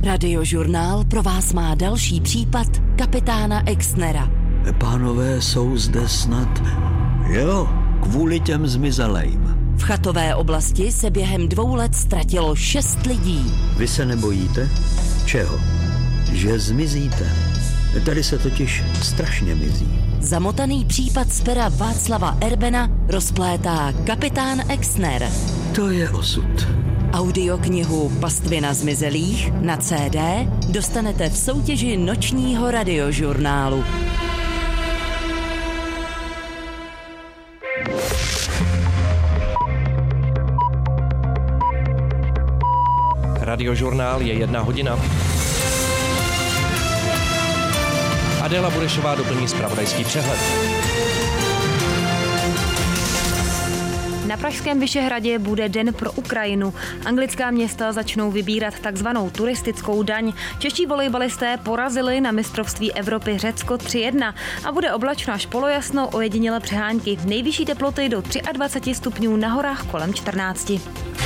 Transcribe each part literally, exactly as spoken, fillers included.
Radiožurnál pro vás má další případ kapitána Exnera. Pánové jsou zde snad, jo, kvůli těm zmizelým. V chatové oblasti se během dvou let ztratilo šest lidí. Vy se nebojíte? Čeho? Že zmizíte. Tady se totiž strašně mizí. Zamotaný případ z pera Václava Erbena rozplétá kapitán Exner. To je osud. Audioknihu Pastvina zmizelých na cé dé dostanete v soutěži nočního radiožurnálu. Radiožurnál je jedna hodina. Adéla Burešová doplní zpravodajský přehled. Na pražském Vyšehradě bude Den pro Ukrajinu. Anglická města začnou vybírat takzvanou turistickou daň. Čeští volejbalisté porazili na mistrovství Evropy Řecko tři jedna a bude oblačno až polojasno, ojediněle přehánky. Nejvyšší teploty do dvacet tři stupňů, na horách kolem čtrnácti.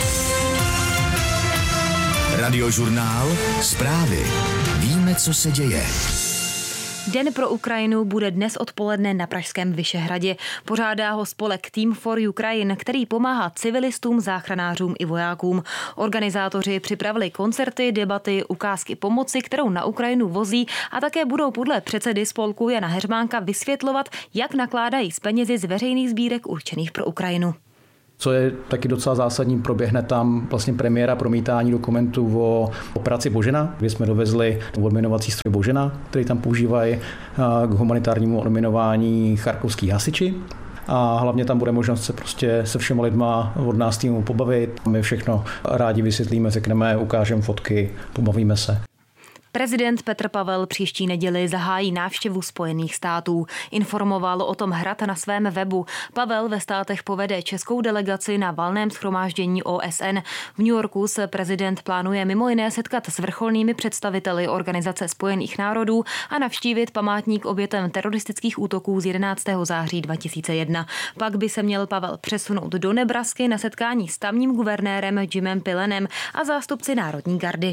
Radiožurnál, zprávy. Víme, co se děje. Den pro Ukrajinu bude dnes odpoledne na pražském Vyšehradě. Pořádá ho spolek Team for Ukraine, který pomáhá civilistům, záchranářům i vojákům. Organizátoři připravili koncerty, debaty, ukázky pomoci, kterou na Ukrajinu vozí, a také budou podle předsedy spolku Jana Heřmánka vysvětlovat, jak nakládají s penězi z veřejných sbírek určených pro Ukrajinu. Co je taky docela zásadní, proběhne tam vlastně premiéra promítání dokumentů o operaci Božena, kde jsme dovezli odminovací stroj Božena, který tam používají k humanitárnímu odminování charkovských hasiči. A hlavně tam bude možnost se prostě se všema lidma od nás týmu pobavit. My všechno rádi vysvětlíme, řekneme, ukážeme fotky, pobavíme se. Prezident Petr Pavel příští neděli zahájí návštěvu Spojených států. Informoval o tom Hrad na svém webu. Pavel ve státech povede českou delegaci na valném shromáždění O S N. V New Yorku se prezident plánuje mimo jiné setkat s vrcholnými představiteli Organizace spojených národů a navštívit památník obětem teroristických útoků z jedenáctého září dva tisíce jedna. Pak by se měl Pavel přesunout do Nebrasky na setkání s tamním guvernérem Jimem Pilenem a zástupci Národní gardy.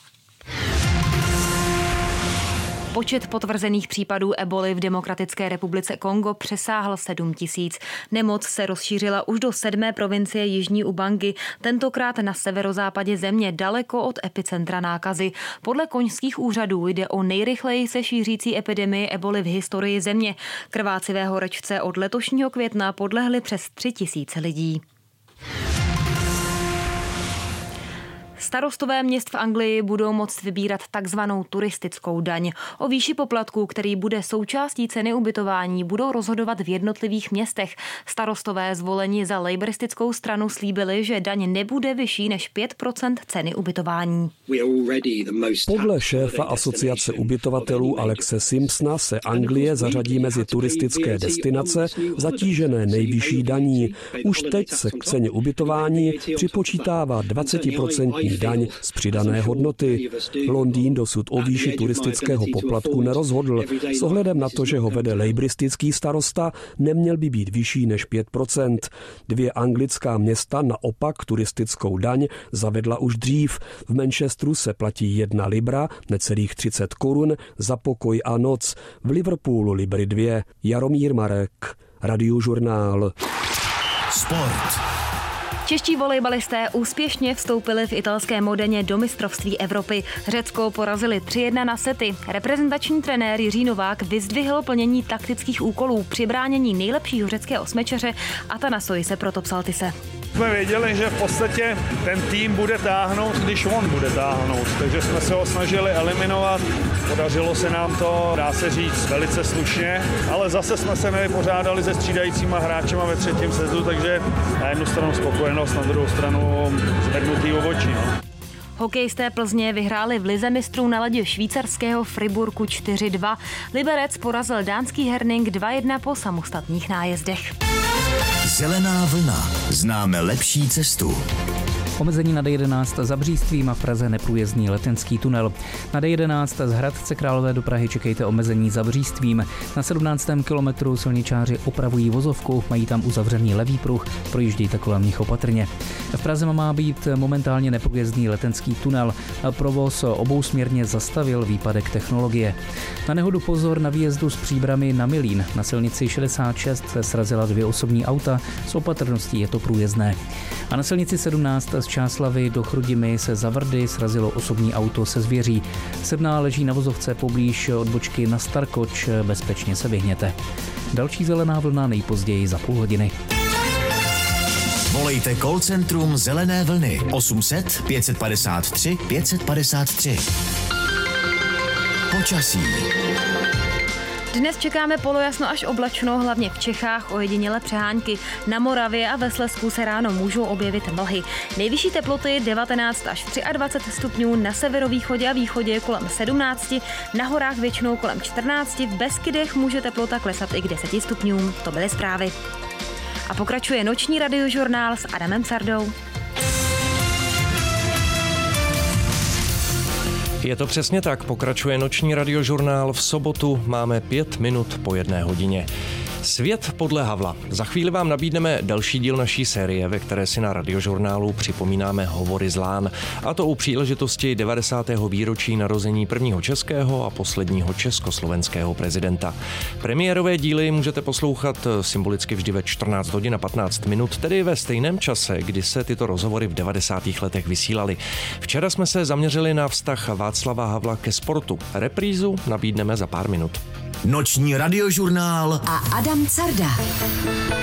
Počet potvrzených případů eboly v Demokratické republice Kongo přesáhl sedm tisíc. Nemoc se rozšířila už do sedmé provincie Jižní Ubangi, tentokrát na severozápadě země, daleko od epicentra nákazy. Podle konžských úřadů jde o nejrychleji se šířící epidemii eboly v historii země. Krvácivé horečce od letošního května podlehly přes tři tisíce lidí. Starostové měst v Anglii budou moct vybírat takzvanou turistickou daň. O výši poplatku, který bude součástí ceny ubytování, budou rozhodovat v jednotlivých městech. Starostové zvoleni za lejbristickou stranu slíbili, že daň nebude vyšší než pět procent ceny ubytování. Podle šéfa asociace ubytovatelů Alexe Simpsona se Anglie zařadí mezi turistické destinace zatížené nejvyšší daní. Už teď se k ceně ubytování připočítává dvacet procent daň z přidané hodnoty. Londýn dosud o výši turistického poplatku nerozhodl. S ohledem na to, že ho vede lejbristický starosta, neměl by být vyšší než pět procent. Dvě anglická města naopak turistickou daň zavedla už dřív. V Manchesteru se platí jedna libra, necelých třicet korun, za pokoj a noc. V Liverpoolu libry dvě. Jaromír Marek, Radiožurnál. Sport. Čeští volejbalisté úspěšně vstoupili v italské Modeně do mistrovství Evropy. Řecko porazili tři jedna na sety. Reprezentační trenér Jiří Novák vyzdvihl plnění taktických úkolů při bránění nejlepšího řeckého osmečeře Atanasojise Protopsaltise. Jsme věděli, že v podstatě ten tým bude táhnout, když on bude táhnout, takže jsme se ho snažili eliminovat. Podařilo se nám to, dá se říct, velice slušně, ale zase jsme se nevypořádali se střídajícíma hráčema ve třetím setu, takže na jednu stranu spokojenost, na druhou stranu zvednutý obočí. No. Hokejisté Plzně vyhráli v lize mistrů na ledě švýcarského Friburku čtyři dva. Liberec porazil dánský Herning dva jedna po samostatných nájezdech. Zelená vlna. Známe lepší cestu. Omezení na D jedenáct za Břístvím a v Praze neprůjezdný Letenský tunel. Na D jedenáct z Hradce Králové do Prahy čekejte omezení za Břístvím. Na sedmnáctém kilometru silničáři opravují vozovku, mají tam uzavřený levý pruh, projíždějte kolem nich opatrně. V Praze má být momentálně neprůjezdný Letenský tunel. Provoz obousměrně zastavil výpadek technologie. Na nehodu pozor na výjezdu z Příbrami na Milín. Na silnici šedesát šest se srazila dvě osobní auta, s opatrností je to průjezdné. A na silnici sedmnáct z Čáslavy do Chrudimi se za Vrdy srazilo osobní auto se zvěří. Sedmá leží na vozovce poblíž odbočky na Starkoč, bezpečně se vyhněte. Další zelená vlna nejpozději za půl hodiny. Volejte call centrum Zelené vlny osm set pět padesát tři pět padesát tři. Počasí. Dnes čekáme polojasno až oblačno, hlavně v Čechách, ojediněle přehánky. Na Moravě a ve Slezsku se ráno můžou objevit mlhy. Nejvyšší teploty devatenáct až dvacet tři stupňů, na severovýchodě a východě kolem sedmnáct, na horách většinou kolem čtrnáct, v Beskydech může teplota klesat i k deseti stupňům. To byly zprávy. A pokračuje noční radiožurnál s Adamem Sardou. Je to přesně tak, pokračuje noční radiožurnál. V sobotu máme pět minut po jedné hodině. Svět podle Havla. Za chvíli vám nabídneme další díl naší série, ve které si na radiožurnálu připomínáme hovory z lán. A to u příležitosti devadesátého výročí narození prvního českého a posledního československého prezidenta. Premiérové díly můžete poslouchat symbolicky vždy ve čtrnáct hodin a patnáct minut, tedy ve stejném čase, kdy se tyto rozhovory v devadesátých letech vysílaly. Včera jsme se zaměřili na vztah Václava Havla ke sportu. Reprízu nabídneme za pár minut. Noční radiožurnál a Adam Carda.